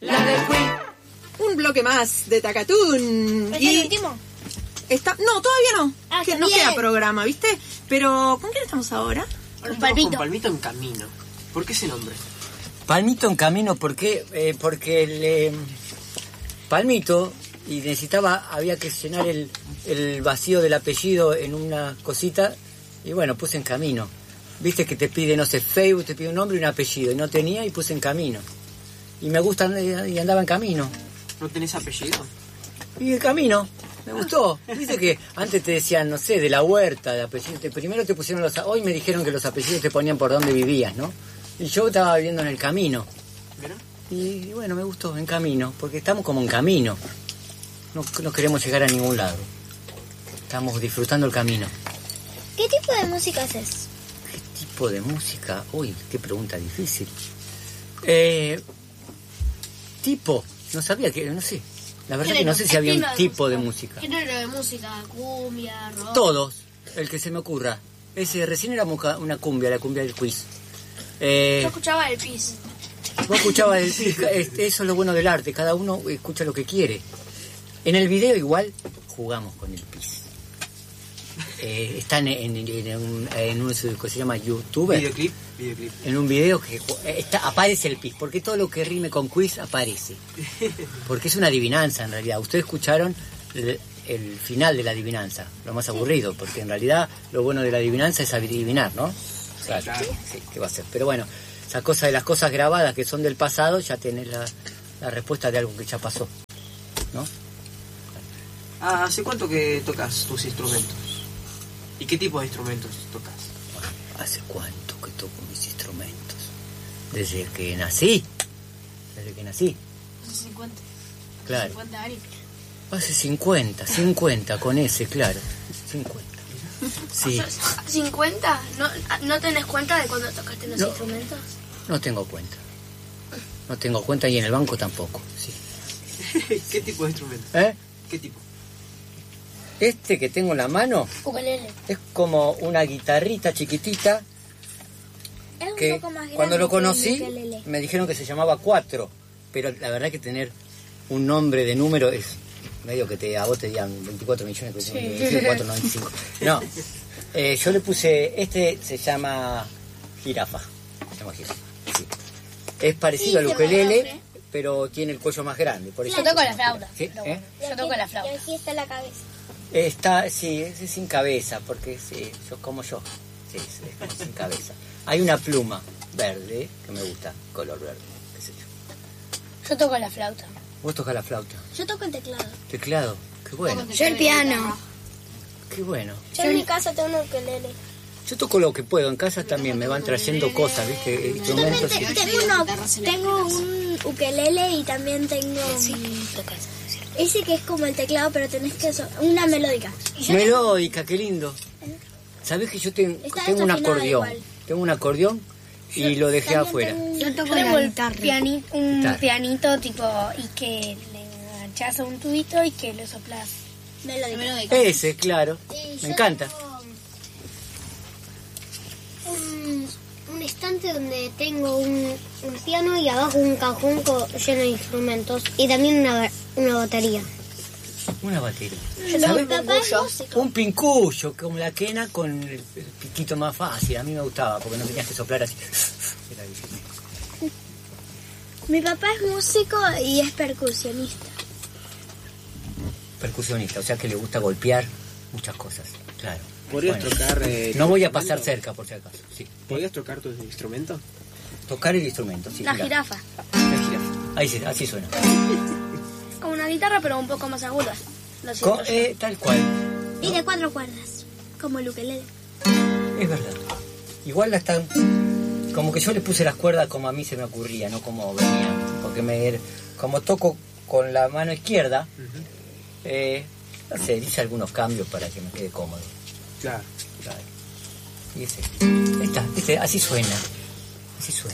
La del Queen. Un bloque más de Takatoon. ¿Es el último? No, todavía no. Ah, Que no bien. queda programa, ¿viste? Pero, ¿con quién estamos ahora? Con Con Palmito. Palmito en camino. ¿Por qué ese nombre? Palmito en camino, ¿por qué? Porque Palmito y había que llenar el vacío del apellido en una cosita y bueno, puse en camino. Viste que te pide, no sé, Facebook, te pide un nombre y un apellido y no tenía y puse en camino. Y me gusta y andaba en camino. ¿No tenés apellido? Y el camino, me gustó. Viste que antes te decían, no sé, de la huerta, de apellido. Primero te pusieron hoy me dijeron que los apellidos te ponían por dónde vivías, ¿no? Y yo estaba viviendo en el camino. ¿Mira? Y bueno, me gustó, en camino, porque estamos como en camino. No queremos llegar a ningún lado. Estamos disfrutando el camino. ¿Qué tipo de música haces? ¿Qué tipo de música? Uy, qué pregunta difícil. Tipo, no sabía que, no sé. La verdad que no sé si había un tipo de música. Género de música, cumbia, rock. Todos, el que se me ocurra. Recién era una cumbia, la cumbia del quiz. Yo escuchaba el pis. Vos escuchabas eso es lo bueno del arte, cada uno escucha lo que quiere. En el video igual jugamos con el pis. Están en un que se llama YouTube. Videoclip. En un video que aparece el pis, porque todo lo que rime con quiz aparece. Porque es una adivinanza en realidad. Ustedes escucharon el final de la adivinanza, lo más aburrido, porque en realidad lo bueno de la adivinanza es adivinar, ¿no? Claro. Sí, ¿qué va a ser? Pero bueno, esa cosa de las cosas grabadas que son del pasado, ya tenés la respuesta de algo que ya pasó, ¿no? ¿Hace cuánto que tocas tus instrumentos? ¿Y qué tipo de instrumentos tocas? Bueno, ¿hace cuánto que toco mis instrumentos? Desde que nací. Hace 50. Claro. 50 años. Hace 50, con ese, claro. 50. Sí. ¿50? ¿No tenés cuenta de cuando tocaste los instrumentos? No tengo cuenta. No tengo cuenta y en el banco tampoco, sí. ¿Qué tipo de instrumentos? ¿Qué tipo? Este que tengo en la mano Ukelele. es como una guitarrita chiquitita Es un que poco más grande cuando lo que el conocí ukelele. me dijeron que se llamaba 4, pero la verdad que tener un nombre de número es medio que a vos te digan 24 millones, que 4,95. No, yo le puse, se llama jirafa. Sí. Es parecido al ukelele, pero tiene el cuello más grande. Por eso Yo toco la flauta. ¿Sí? Yo toco la flauta. Y aquí está la cabeza. Sí, es sin cabeza, porque sí, como yo. Sí, es como sin cabeza. Hay una pluma verde que me gusta, color verde, qué sé yo. Yo toco la flauta. Vos tocás la flauta. Yo toco el teclado. Teclado, qué bueno, Yo el piano. qué bueno. Yo en mi casa tengo un ukelele. Yo toco lo que puedo, en casa también me van trayendo cosas, ¿viste? Instrumentos. Tengo un ukelele y también tengo ese que es como el teclado, pero tenés que una melódica. Melódica, qué lindo. ¿Sabés que yo tengo un desafinada acordeón? igual. Tengo un acordeón y lo dejé afuera. Yo toco un pianito tipo y que le enganchás a un tubito y que lo soplás. Melódica. Ese, claro. Me encanta. Un estante donde tengo un piano y abajo un cajón lleno de instrumentos y también una batería. Una batería. Mi papá es músico. Un pincullo, como la quena con el piquito más fácil. A mí me gustaba porque no tenías que soplar así. Era difícil. Mi papá es músico y es percusionista. Percusionista, o sea que le gusta golpear muchas cosas. Claro. ¿Podrías tocar? No voy a pasar cerca por si acaso. Sí. ¿Podrías tocar tu instrumento? Tocar el instrumento, sí. La mirá. jirafa. La jirafa. Ahí sí, así suena. Como una guitarra pero un poco más aguda. Lo Co- siento. tal cual. Y de 4 cuerdas, como el ukelele. Es verdad. Igual la están... Como que yo le puse las cuerdas como a mí se me ocurría, no como venía. Porque como toco con la mano izquierda, no sé, hice algunos cambios para que me quede cómodo. Claro. Claro. Y así suena. Así suena.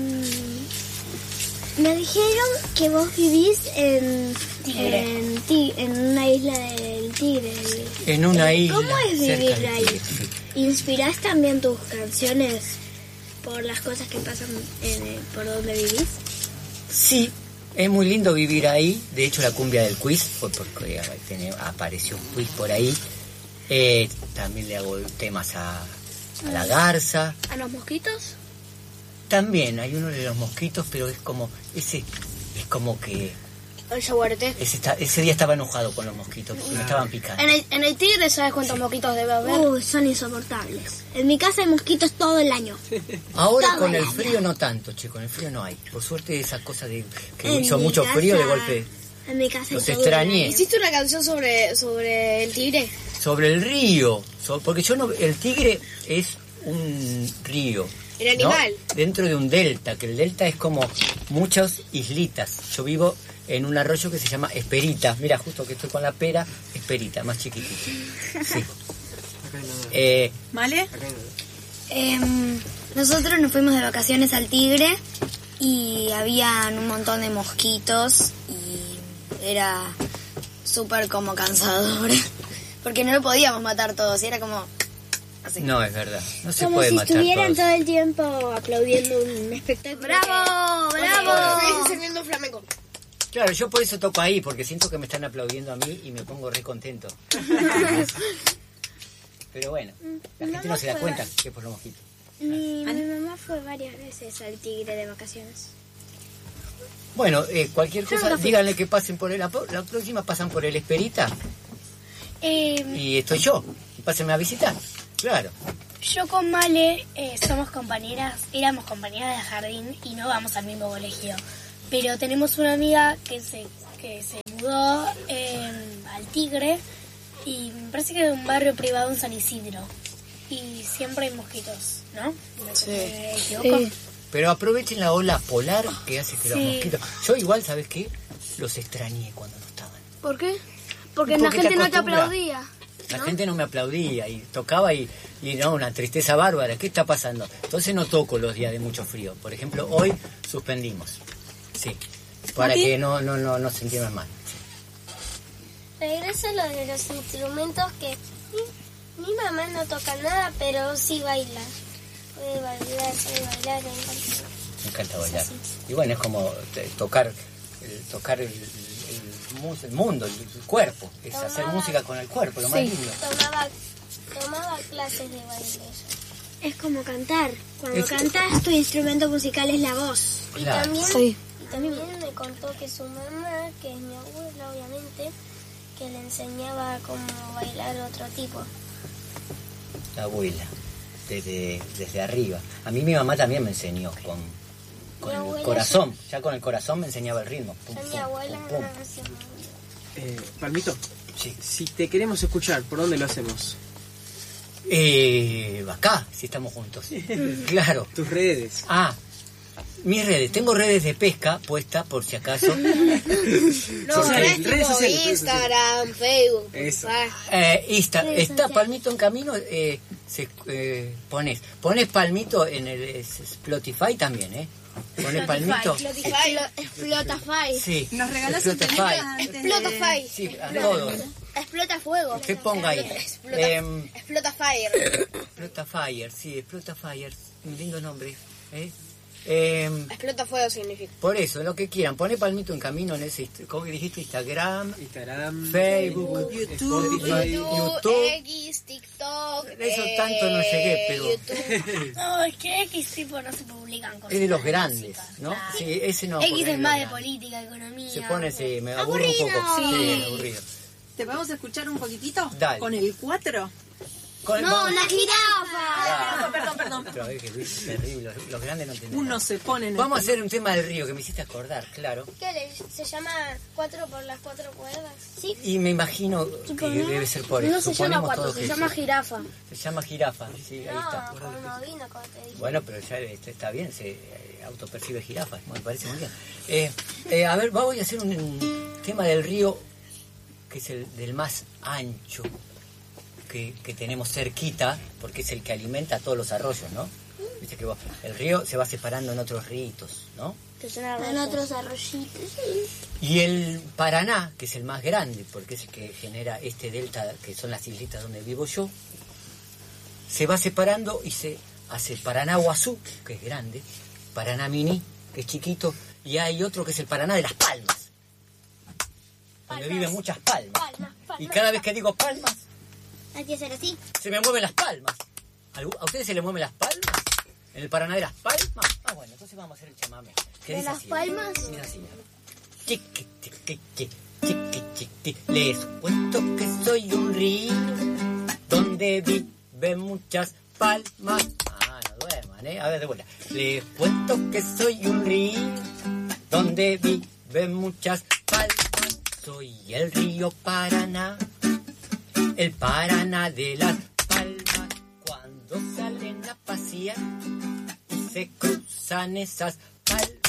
Me dijeron que vos vivís en una isla del Tigre. En una isla. ¿Cómo es cerca vivir del ahí? Tigre, sí. ¿Inspirás también tus canciones por las cosas que pasan por donde vivís? Sí, Es muy lindo vivir ahí. De hecho, la cumbia del quiz fue porque apareció un quiz por ahí. También le hago temas a la garza. ¿A los mosquitos? También hay uno de los mosquitos, pero es como que El yaguareté. ese día estaba enojado con los mosquitos porque me estaban picando. En el tigre, ¿sabes cuántos mosquitos debe haber? Son insoportables. En mi casa hay mosquitos todo el año. Ahora Todo con el el año. frío no tanto, che, con el frío no hay. Por suerte esa cosa de que En hizo mi mucho casa- frío de golpe. En mi casa hay Los todo el extrañé. año. ¿Hiciste una canción sobre el tigre? Sobre el río, porque el tigre es un río. El ¿no? animal. Dentro de un delta, que el delta es como muchas islitas. Yo vivo en un arroyo que se llama Esperita. Mira, justo que estoy con la pera, Esperita, más chiquitito. Sí. ¿Vale? Nosotros nos fuimos de vacaciones al Tigre y habían un montón de mosquitos y era súper como cansador porque no lo podíamos matar todos y era como así. No, es verdad. No se Como puede si matar estuvieran todos. todo el tiempo aplaudiendo un espectáculo. ¡Bravo! ¡Bravo! Sirviendo flamenco. Claro, yo por eso toco ahí, porque siento que me están aplaudiendo a mí y me pongo re contento. Pero bueno, la gente no se da cuenta que es por los mosquitos. Mi mamá fue varias veces al Tigre de vacaciones. Bueno, cualquier cosa, díganle que pasen por la próxima pasan por el Esperita y estoy yo. Pásenme a visitar, claro. Yo con Male éramos compañeras de jardín y no vamos al mismo colegio. Pero tenemos una amiga que se mudó al Tigre y me parece que es un barrio privado en San Isidro. Y siempre hay mosquitos, ¿no? ¿Me equivoco? Pero aprovechen la ola polar que hace que los mosquitos... Yo igual, ¿sabes qué? Los extrañé cuando no estaban. ¿Por qué? Porque la te gente no te acostumbra. aplaudía. La gente no me aplaudía y tocaba y no, una tristeza bárbara. ¿Qué está pasando? Entonces no toco los días de mucho frío. Por ejemplo, hoy suspendimos. Sí, para que no sentirme mal. Regreso a lo de los instrumentos que mi mamá no toca nada, pero sí baila. Puede bailar, sabe bailar, me encanta. Me encanta bailar. Y bueno, es como tocar el mundo, el cuerpo. Es hacer música con el cuerpo, lo más lindo. Tomaba clases de baile. Es como cantar. Cuando cantas, tu instrumento musical es la voz. Claro. Y también me contó que su mamá, que es mi abuela obviamente, que le enseñaba cómo bailar otro tipo. La abuela, desde arriba. A mí mi mamá también me enseñó con Mi el abuela corazón. Ya con el corazón me enseñaba el ritmo. Pum, A mi pum, abuela pum, pum. no hacía muy Palmito, Sí. si te queremos escuchar, ¿por dónde lo hacemos? Acá, si estamos juntos. Claro. Tus redes. Mis redes. Tengo redes de pesca puestas por si acaso. No, Sociales, es redes tipo sociales, Instagram, Facebook. Eso. Está Palmito en camino. Pones Palmito en el Spotify también, Pones Palmito. Explotify. Sí. Nos regalas un Spotify. temita antes de- Explotify. Sí, a todos. Explota fuego. ¿Qué ponga ahí? Explota fire. Explota Fire, sí, Explota Fire. Un lindo nombre, Explota fuego significa. Por eso, lo que quieran. Pone Palmito en camino en ese, ¿cómo dijiste? Instagram, Instagram, Facebook, YouTube, YouTube. X, TikTok. Eso tanto no llegué, pero YouTube. No, es que X tipo no se publican cosas. es de los de grandes, música, ¿no? claro. Sí, ese no. porque X de es los más de grandes. política, economía. Se pone, sí, me aburre un poco. Sí, aburrido. ¿Te vamos a escuchar un poquitito? Dale. Con el 4. ¡La jirafa! Perdón. Pero es que Luis es terrible, los grandes no entienden. Uno se pone en Vamos a el... hacer un tema del río que me hiciste acordar, claro. Se llama 4 por las 4 cuerdas. Sí. Y me imagino que debe ser por eso. No se llama Suponemos 4, todos se que llama sí. jirafa. Se llama jirafa, sí, ahí está. No, como vino, como te dije. Bueno, pero ya está bien, se autopercibe jirafa, me parece muy bien. A ver, voy a hacer un tema del río que es el del más ancho que tenemos cerquita, porque es el que alimenta a todos los arroyos, ¿no? Viste que el río se va separando en otros ríos, ¿no? En otros arroyitos. Y el Paraná, que es el más grande, porque es el que genera este delta, que son las islitas donde vivo yo, se va separando y se hace Paraná Guazú, que es grande, Paraná Mini, que es chiquito, y hay otro que es el Paraná de las Palmas, donde viven muchas palmas. Y cada vez que digo palmas, Hay que hacer así. se me mueven las palmas. ¿A ustedes se les mueven las palmas? ¿En el Paraná de las Palmas? Ah, bueno, entonces vamos a hacer el chamamé. ¿Qué ¿De dice las así? palmas? Dice así. Chiqui, chiqui, chiqui, chiqui, chiqui. Les cuento que soy un río donde viven muchas palmas. Ah, no duerman, ¿eh? A ver, de vuelta. Les cuento que soy un río donde viven muchas palmas. Soy el río Paraná, el Paraná de las Palmas. Cuando salen a pasear y se cruzan esas palmas,